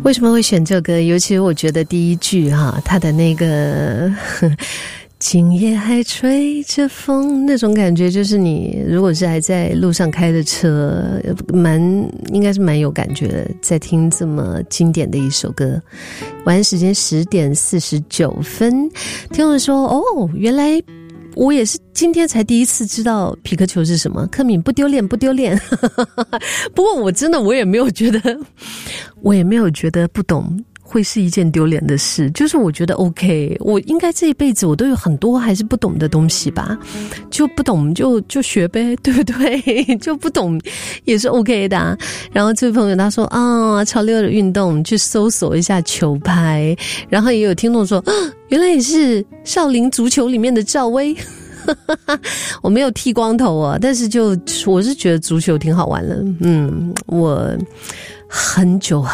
为什么会选这歌？尤其我觉得第一句它的那个今夜还吹着风，那种感觉就是你如果是还在路上开的车，应该是蛮有感觉的，在听这么经典的一首歌。晚安时间10点49分，听我说原来我也是今天才第一次知道皮克球是什么。柯敏不丢脸不丢脸不过我也没有觉得不懂会是一件丢脸的事，就是我觉得 OK， 我应该这一辈子我都有很多还是不懂的东西吧，就不懂就学呗，对不对？就不懂也是 OK 的啊。然后这位朋友他说潮流的运动去搜索一下球拍，然后也有听众说原来也是少林足球里面的赵薇我没有剃光头但是我是觉得足球挺好玩的。我很久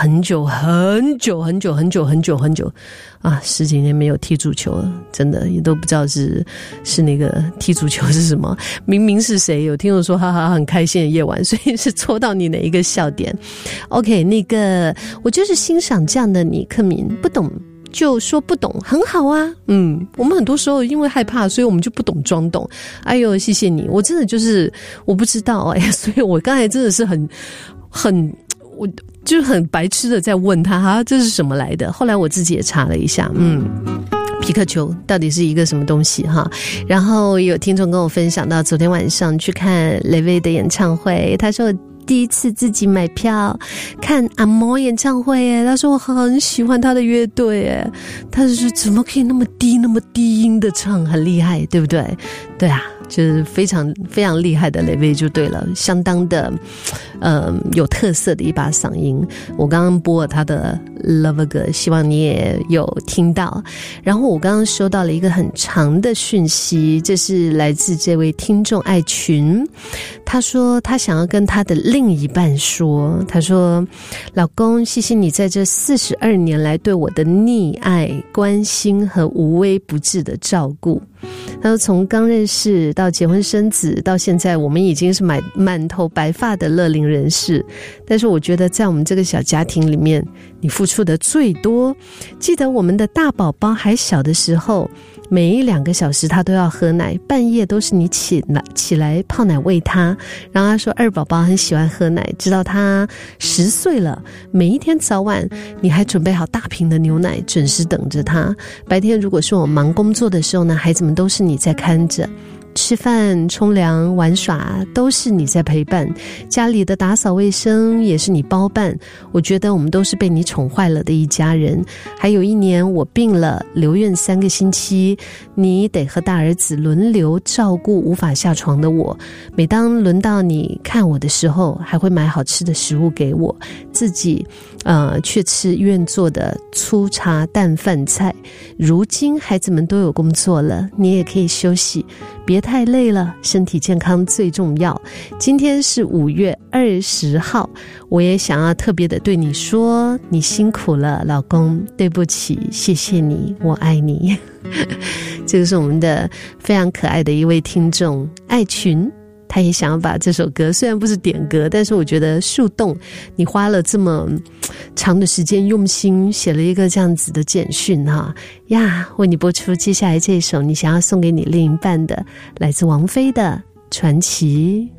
10几年没有踢足球了，真的也都不知道是那个踢足球是什么，明明是谁，有听我说哈哈很开心的夜晚，所以是戳到你哪一个笑点。 OK， 那个我就是欣赏这样的你，柯敏，不懂就说不懂很好啊。我们很多时候因为害怕，所以我们就不懂装懂。哎呦谢谢你，我真的就是我不知道所以我刚才真的是我就是很白痴的在问他这是什么来的，后来我自己也查了一下，皮克球到底是一个什么东西然后有听众跟我分享到昨天晚上去看雷薇的演唱会，他说我第一次自己买票看阿嬷演唱会他说我很喜欢他的乐队他是怎么可以那么低音的唱，很厉害对不对？对啊，就是非常非常厉害的雷薇就对了，相当的有特色的一把嗓音。我刚刚播了他的 Love 歌，希望你也有听到。然后我刚刚收到了一个很长的讯息，这是来自这位听众爱群，他说他想要跟他的另一半说，他说老公，谢谢你在这42年来对我的溺爱、关心和无微不至的照顾。他说从刚认识到结婚生子到现在，我们已经是满头白发的乐龄人士，但是我觉得在我们这个小家庭里面，你付出的最多。记得我们的大宝宝还小的时候，每1-2个小时他都要喝奶，半夜都是你起来泡奶喂他。然后他说二宝宝很喜欢喝奶，直到他10岁了，每一天早晚你还准备好大瓶的牛奶准时等着他。白天如果是我忙工作的时候呢，孩子们都是你在看着，吃饭、冲凉、玩耍都是你在陪伴，家里的打扫卫生也是你包办。我觉得我们都是被你宠坏了的一家人。还有1年我病了，留院3个星期，你得和大儿子轮流照顾无法下床的我。每当轮到你看我的时候，还会买好吃的食物给我，自己却吃医院做的粗茶淡饭菜。如今孩子们都有工作了，你也可以休息，别太累了，身体健康最重要。今天是5月20号，我也想要特别的对你说，你辛苦了老公，对不起，谢谢你，我爱你这个是我们的非常可爱的一位听众爱群，他也想要把这首歌，虽然不是点歌，但是我觉得树洞你花了这么长的时间用心写了一个这样子的简讯为你播出接下来这首你想要送给你另一半的，来自王菲的传奇。